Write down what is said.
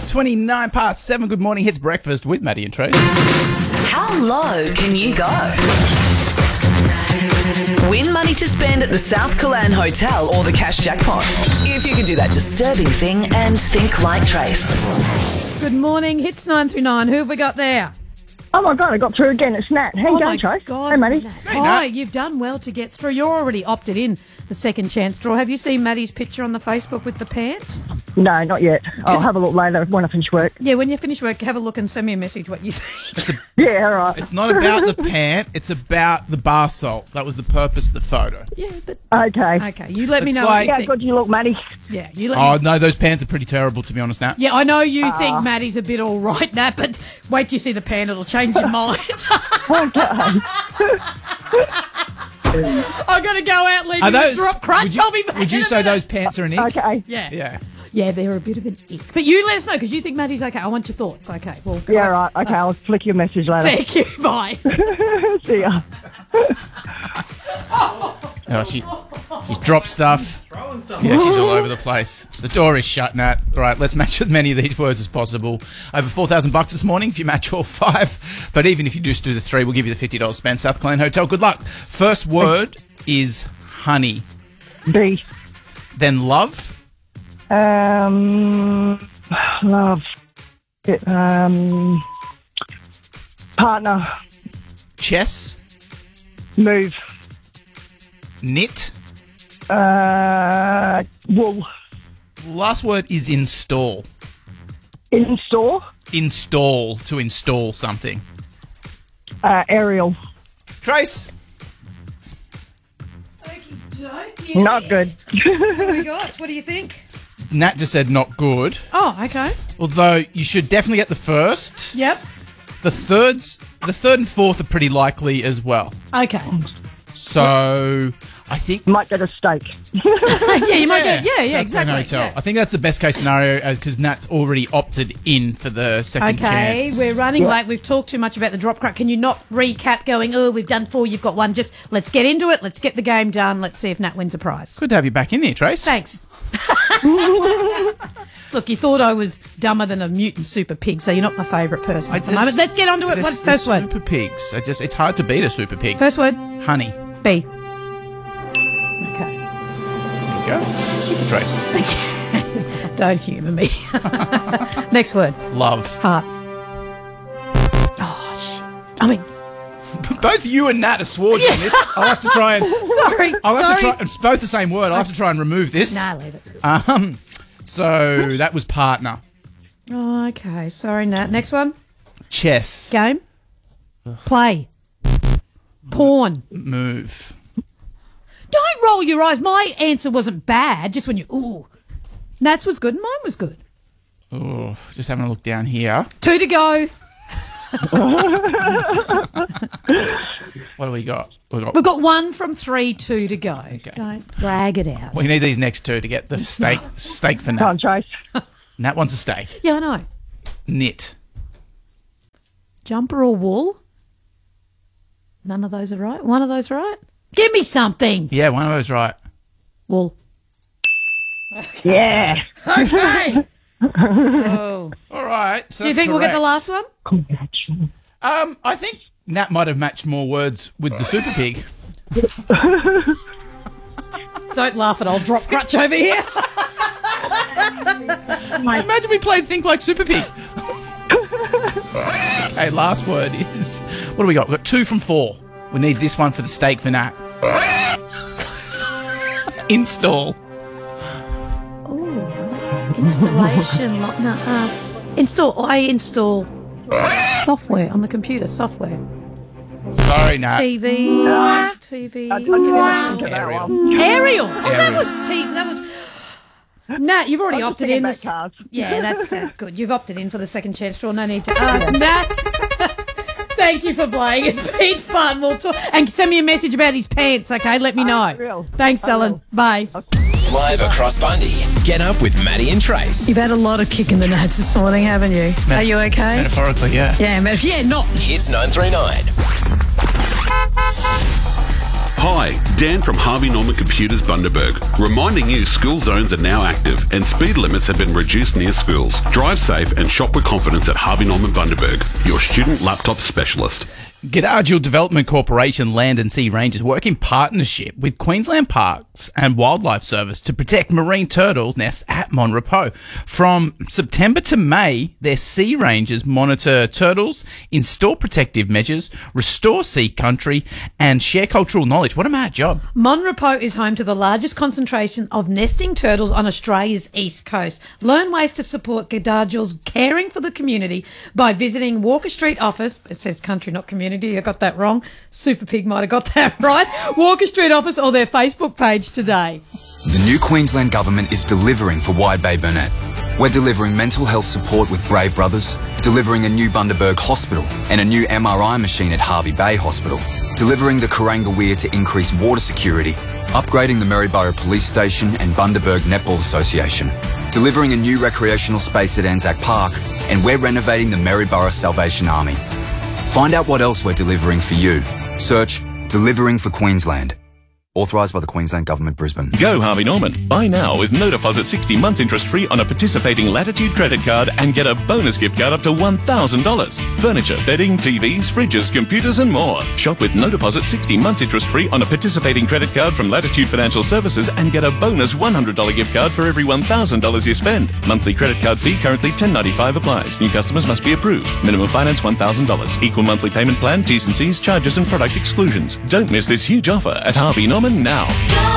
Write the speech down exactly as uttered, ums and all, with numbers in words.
twenty-nine past seven. Good morning. Hits breakfast with Maddie and Trace. How low can you go? Win money to spend at the South Killan Hotel or the cash jackpot. If you can do that disturbing thing and think like Trace. Good morning. Hits nine through nine. Who have we got there? Oh my God, I got through again. It's Nat. How oh you my going, Trace? God. Hey, Maddie. Hi, you've done well to get through. You're already opted in the second chance draw. Have you seen Maddie's picture on the Facebook with the pant? No, not yet. I'll have a look later when I finish work. Yeah, when you finish work, have a look and send me a message what you think. It's a, Yeah, all right. it's not about the pant. It's about the bath salt. That was the purpose of the photo. Yeah, but... Okay. Okay, you let me It's know like- what How you good think. you look, Maddie? Yeah, you let Oh, me... no, those pants are pretty terrible, to be honest, Nat. Yeah, I know you think Maddie's a bit all right, Nat, but wait till you see the pant. It'll change your mind. Okay. I'm going to go out, leave Are you those, to drop crunch. would you, I'll be back would you in a say minute. those pants are an ick? Okay. Yeah. Yeah. Yeah, they're a bit of an ick. But you let us know, because you think Maddie's okay. I want your thoughts. Okay, well... Yeah, right. Okay, I'll flick you a message later. Thank you. Bye. See ya. Oh, she, she's dropped stuff. Yeah, she's all over the place. The door is shut, Nat. All right, let's match as many of these words as possible. Over four thousand bucks this morning if you match all five. But even if you just do the three, we'll give you the fifty dollars spent. South Killan Hotel. Good luck. First word is honey. B. Then love. Um, love. It, um, partner. Chess. Move. Knit. Uh, wool. Last word is install. In store. Install. To install something. Uh, aerial. Trace. Okey-dokey. Not good. What do we got? What do you think? Nat just said not good. Oh, okay. Although you should definitely get the first. Yep. The thirds, the third and fourth are pretty likely as well. Okay. So I think Might get a steak. yeah, you might get... Yeah, yeah, South exactly. Killan Hotel. yeah. I think that's the best case scenario because Nat's already opted in for the second Okay, chance. we're running Yeah. late. We've talked too much about the drop crack. Can you not recap going, oh, we've done four, you've got one. Just let's get into it. Let's get the game done. Let's see if Nat wins a prize. Good to have you back in here, Trace. Thanks. Look, you thought I was dumber than a mutant super pig, so you're not my favourite person at the moment. Let's get on to it. This- What's the this first word? Super pigs. I just, it's hard to beat a super pig. First word, Honey. B. Okay. There you go. Super Trace. Don't humour me. Next word, Love. heart. Oh, shit. I mean, Both you and Nat are swords on this. I'll have to try and. sorry. I'll have sorry. to try. It's both the same word. I'll have to try and remove this. Nah, leave it. Um. So that was partner. Oh, okay. Sorry, Nat. Next one, Chess. game. Play. Porn. Move. Don't roll your eyes. My answer wasn't bad, just when you, ooh. Nat's was good and mine was good. Oh, just having a look down here. Two to go. What do we got? We got. We've got one from three, two to go. Okay. Don't drag it out. We need these next two to get the steak. Steak for Come on, Nat. Trace. Nat wants a steak. Yeah, I know. Knit. Jumper or wool? None of those are right. One of those right? Give me something. Yeah, one of those right. Wool. Yeah. Okay. Oh. All right. So Do you that's think we'll get the correct. last one? Congratulations. Um, I think Nat might have matched more words with the super pig. Don't laugh at old drop crutch over here. Imagine we played Think Like Super Pig. Okay, last word is... What do we got? We've got two from four. We need this one for the steak for Nat. Install. Oh, installation. lo- no, uh, install. I install software on the computer. Software. Sorry, Nat. T V. T V. I, I didn't even think of that Aerial. one. Aerial. Oh, that Aerial. was T. That was. Nat, you've already I was opted thinking in. about This- cards. Yeah, that's uh, good. You've opted in for the second chance draw. No need to ask. Nat, thank you for playing. It's been fun. We'll talk. And send me a message about his pants, okay? Let me know. I will. Thanks, I Dylan. will. Bye. Live across Bundy. Get up with Maddie and Trace. You've had a lot of kick in the nuts this morning, haven't you? Are you okay? Metaphorically, yeah. Yeah, but yeah, not. Hits nine three nine. Hi, Dan from Harvey Norman Computers Bundaberg, reminding you school zones are now active and speed limits have been reduced near schools. Drive safe and shop with confidence at Harvey Norman Bundaberg, your student laptop specialist. G'dargil Development Corporation Land and Sea Rangers work in partnership with Queensland Parks and Wildlife Service to protect marine turtles nests at Monrepos. From September to May, their sea rangers monitor turtles, install protective measures, restore sea country, and share cultural knowledge. What a mad job. Monrepos is home to the largest concentration of nesting turtles on Australia's east coast. Learn ways to support G'dargil's caring for the community by visiting Walker Street office. It says country, not community. I got that wrong. Super Pig might have got that right. Walker Street office or their Facebook page today. The new Queensland Government is delivering for Wide Bay Burnett. We're delivering mental health support with Brave Brothers, delivering a new Bundaberg hospital and a new M R I machine at Harvey Bay Hospital, delivering the Kuranga Weir to increase water security, upgrading the Maryborough Police Station and Bundaberg Netball Association, delivering a new recreational space at Anzac Park, and we're renovating the Maryborough Salvation Army. Find out what else we're delivering for you. Search Delivering for Queensland. Authorised by the Queensland Government, Brisbane. Go Harvey Norman. Buy now with no deposit sixty months interest free on a participating Latitude credit card and get a bonus gift card up to one thousand dollars. Furniture, bedding, T Vs, fridges, computers and more. Shop with no deposit sixty months interest free on a participating credit card from Latitude Financial Services and get a bonus one hundred dollars gift card for every one thousand dollars you spend. Monthly credit card fee currently ten dollars ninety-five applies. New customers must be approved. Minimum finance one thousand dollars. Equal monthly payment plan, T's and C's, charges and product exclusions. Don't miss this huge offer at Harvey Norman now.